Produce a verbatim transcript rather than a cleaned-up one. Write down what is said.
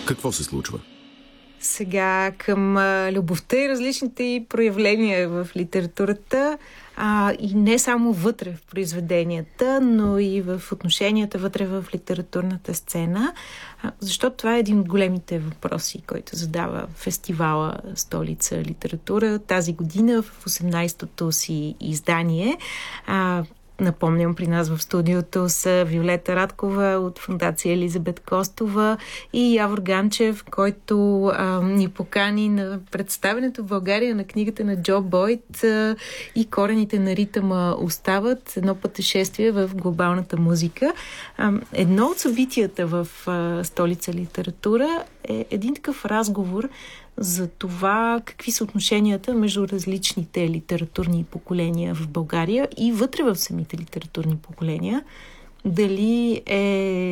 Какво се случва? Сега към а, любовта и различните й проявления в литературата, а, и не само вътре в произведенията, но и в отношенията вътре в литературната сцена, а, защото това е един от големите въпроси, който задава фестивала Столица литература тази година в осемнайсетото си издание. А, Напомням, при нас в студиото са Виолета Радкова от Фондация Елизабет Костова и Явор Ганчев, който а, ни покани на представенето в България на книгата на Джо Бойд а, и Корените на ритъма остават. Едно пътешествие в глобалната музика. А, едно от събитията в а, Столица литература е един такъв разговор за това какви са отношенията между различните литературни поколения в България и вътре в самите литературни поколения. Дали е